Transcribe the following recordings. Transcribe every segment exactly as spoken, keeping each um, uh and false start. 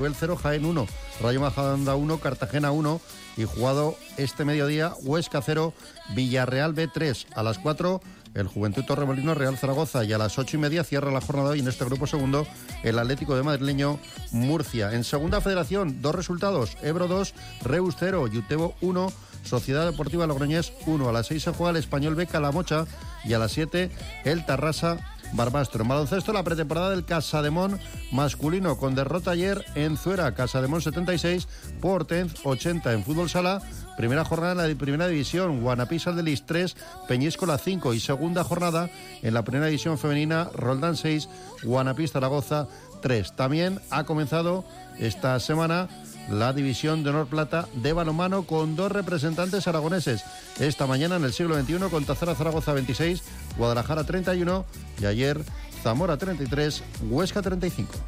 El cero, Jaén uno, Rayo Majadahonda uno, Cartagena uno y jugado este mediodía Huesca cero, Villarreal B tres. A las cuatro el Juventud Torremolinos Real Zaragoza y a las ocho y media cierra la jornada y en este grupo segundo el Atlético de Madrileño Murcia. En segunda federación, dos resultados, Ebro dos, Reus cero, Yutebo uno, Sociedad Deportiva Logroñés uno. A las seis se juega el Español B Calamocha y a las siete el Tarrasa Barbastro. En baloncesto, la pretemporada del Casademón masculino con derrota ayer en Zuera. Casademón setenta y seis, Portenz ochenta. En fútbol sala, primera jornada en la primera división, Guanapí Saldelis tres, Peñíscola cinco. Y segunda jornada en la primera división femenina, Roldán seis, Guanapí Zaragoza tres. También ha comenzado esta semana la división de honor plata de balonmano con dos representantes aragoneses. Esta mañana en el siglo veintiuno con Tazara Zaragoza veintiséis, Guadalajara treinta y uno y ayer Zamora treinta y tres, Huesca treinta y cinco.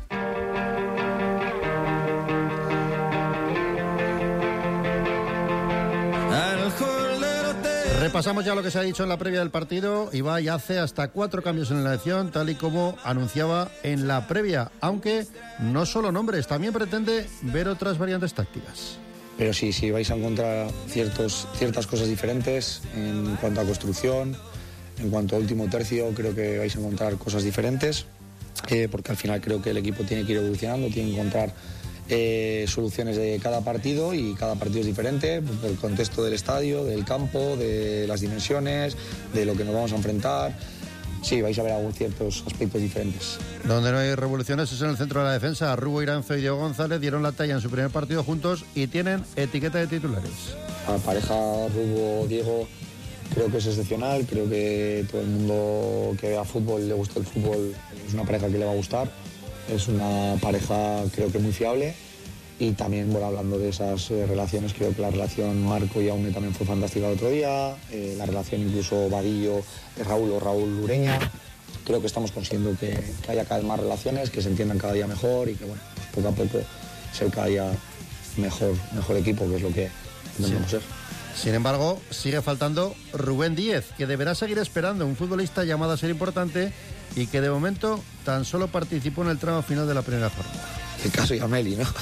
Repasamos ya lo que se ha dicho en la previa del partido. Ibai hace hasta cuatro cambios en la elección, tal y como anunciaba en la previa, aunque no solo nombres, también pretende ver otras variantes tácticas. Pero sí, sí, vais a encontrar ciertos, ciertas cosas diferentes en cuanto a construcción, en cuanto a último tercio, creo que vais a encontrar cosas diferentes, eh, porque al final creo que el equipo tiene que ir evolucionando, tiene que encontrar Eh, soluciones de cada partido y cada partido es diferente por el contexto del estadio, del campo, de las dimensiones, de lo que nos vamos a enfrentar. Sí, vais a ver algunos ciertos aspectos diferentes. Donde no hay revoluciones es en el centro de la defensa. Rubo Iranzo y Diego González dieron la talla en su primer partido juntos y tienen etiqueta de titulares. La pareja Rubo-Diego creo que es excepcional, creo que todo el mundo que vea fútbol, le gusta el fútbol, es una pareja que le va a gustar. Es una pareja creo que muy fiable y también, bueno, hablando de esas eh, relaciones, creo que la relación Marco y Aume también fue fantástica el otro día, eh, la relación incluso Vadillo-Raúl o Raúl-Ureña, creo que estamos consiguiendo que, que haya cada vez más relaciones, que se entiendan cada día mejor y que, bueno, pues poco a poco ser cada día mejor, mejor equipo, que es lo que debemos ser. Sin embargo, sigue faltando Rubén Díez, que deberá seguir esperando, un futbolista llamado a ser importante y que de momento tan solo participó en el tramo final de la primera jornada. El caso Yameli, ¿no?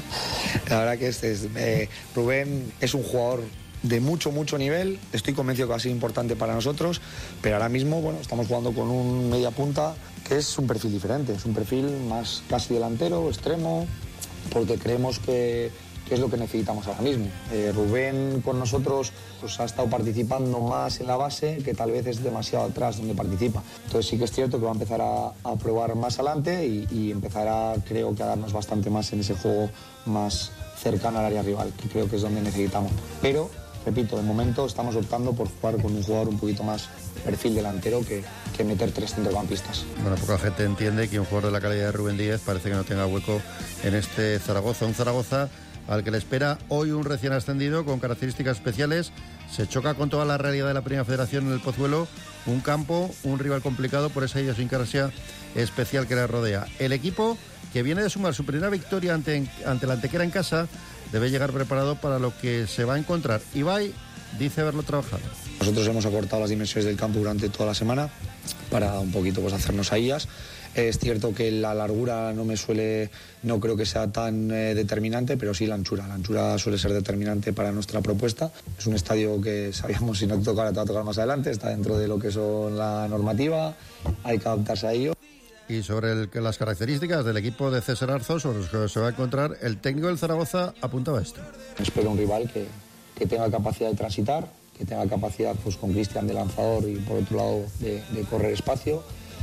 La verdad que este es, eh, Rubén es un jugador de mucho, mucho nivel, estoy convencido que va a ser importante para nosotros, pero ahora mismo, bueno, estamos jugando con un media punta que es un perfil diferente, es un perfil más casi delantero, extremo, porque creemos que que es lo que necesitamos ahora mismo. Eh, Rubén con nosotros pues, ha estado participando más en la base, que tal vez es demasiado atrás donde participa. Entonces sí que es cierto que va a empezar a, a probar más adelante y, y empezará, creo que a darnos bastante más en ese juego más cercano al área rival, que creo que es donde necesitamos. Pero, repito, de momento estamos optando por jugar con un jugador un poquito más perfil delantero que, que meter tres centrocampistas. Bueno, poca gente entiende que un jugador de la calidad de Rubén Díez parece que no tenga hueco en este Zaragoza. Un Zaragoza al que le espera hoy un recién ascendido con características especiales. Se choca con toda la realidad de la Primera Federación en el Pozuelo, un campo, un rival complicado por esa idiosincrasia especial que le rodea. El equipo, que viene de sumar su primera victoria ante, ante la Antequera en casa, debe llegar preparado para lo que se va a encontrar. Ibai dice haberlo trabajado. Nosotros hemos acortado las dimensiones del campo durante toda la semana para un poquito pues hacernos a ellas. Es cierto que la largura no me suele, no creo que sea tan eh, determinante, pero sí la anchura. La anchura suele ser determinante para nuestra propuesta. Es un estadio que sabíamos, si no te toca ahora te va a tocar más adelante, está dentro de lo que son la normativa, hay que adaptarse a ello. Y sobre el, las características del equipo de César Arzo, sobre los que se va a encontrar, el técnico del Zaragoza apuntaba esto. Espero un rival que, que tenga capacidad de transitar, que tenga capacidad pues, con Cristian de lanzador y por otro lado de, de correr espacio.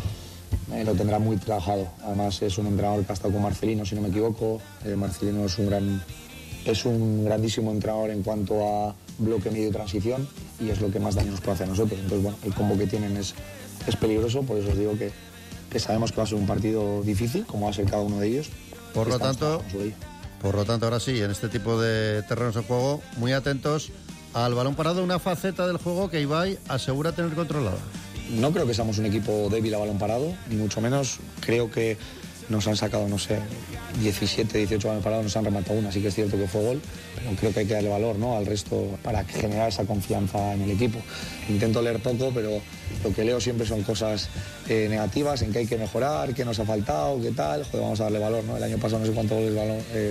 Eh, lo tendrá muy trabajado. Además es un entrenador que ha estado con Marcelino, si no me equivoco. Eh, Marcelino es un gran, es un grandísimo entrenador en cuanto a bloque medio transición y es lo que más daño nos puede hacer a nosotros. Entonces, bueno, el combo que tienen es, es peligroso, por eso os digo que, que sabemos que va a ser un partido difícil, como va a ser cada uno de ellos. Por lo tanto, por lo tanto, ahora sí, en este tipo de terrenos de juego, muy atentos al balón parado, una faceta del juego que Ibai asegura tener controlada. No creo que seamos un equipo débil a balón parado, ni mucho menos. Creo que nos han sacado, no sé, diecisiete, dieciocho balones parados, nos han rematado una, sí que es cierto que fue gol, pero creo que hay que darle valor, ¿no?, al resto para generar esa confianza en el equipo. Intento leer poco, pero lo que leo siempre son cosas eh, negativas, en que hay que mejorar, qué nos ha faltado, qué tal. Joder, vamos a darle valor, ¿no? El año pasado no sé cuántos goles balón, eh,